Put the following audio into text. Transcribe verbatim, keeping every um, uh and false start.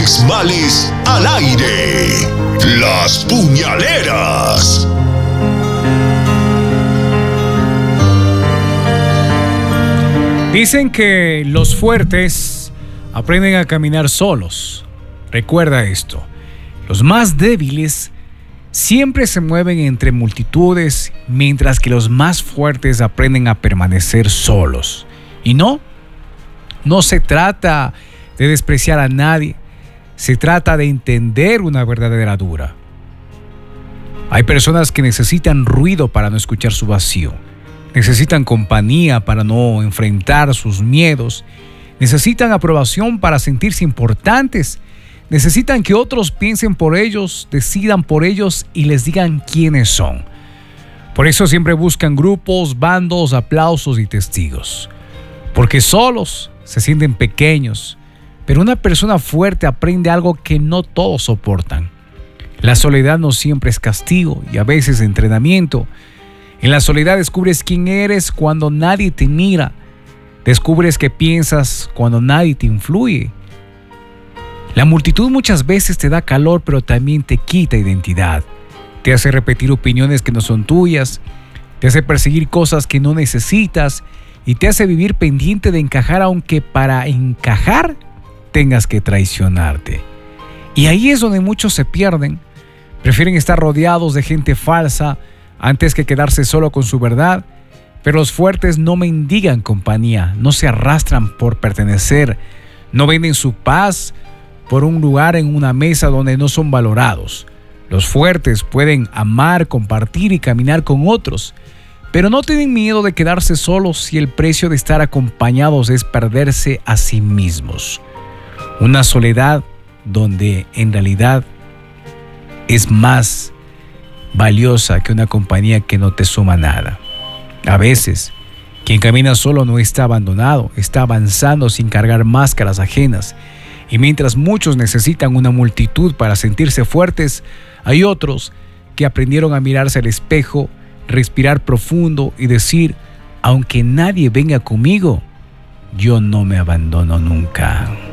Exmales al aire. Las puñaleras. Dicen que los fuertes aprenden a caminar solos. Recuerda esto. Los más débiles siempre se mueven entre multitudes, mientras que los más fuertes aprenden a permanecer solos. Y no, no se trata de despreciar a nadie. Se trata de entender una verdadera dura. Hay personas que necesitan ruido para no escuchar su vacío. Necesitan compañía para no enfrentar sus miedos. Necesitan aprobación para sentirse importantes. Necesitan que otros piensen por ellos, decidan por ellos y les digan quiénes son. Por eso siempre buscan grupos, bandos, aplausos y testigos. Porque solos se sienten pequeños. Pero una persona fuerte aprende algo que no todos soportan. La soledad no siempre es castigo y a veces entrenamiento. En la soledad descubres quién eres cuando nadie te mira. Descubres qué piensas cuando nadie te influye. La multitud muchas veces te da calor, pero también te quita identidad. Te hace repetir opiniones que no son tuyas. Te hace perseguir cosas que no necesitas. Y te hace vivir pendiente de encajar, aunque para encajar tengas que traicionarte. Y ahí es donde muchos se pierden. Prefieren estar rodeados de gente falsa antes que quedarse solo con su verdad. Pero los fuertes no mendigan compañía, no se arrastran por pertenecer, no venden su paz por un lugar en una mesa donde no son valorados. Los fuertes pueden amar, compartir y caminar con otros, pero no tienen miedo de quedarse solos si el precio de estar acompañados es perderse a sí mismos. Una soledad donde en realidad es más valiosa que una compañía que no te suma nada. A veces, quien camina solo no está abandonado, está avanzando sin cargar máscaras ajenas. Y mientras muchos necesitan una multitud para sentirse fuertes, hay otros que aprendieron a mirarse al espejo, respirar profundo y decir: aunque nadie venga conmigo, yo no me abandono nunca.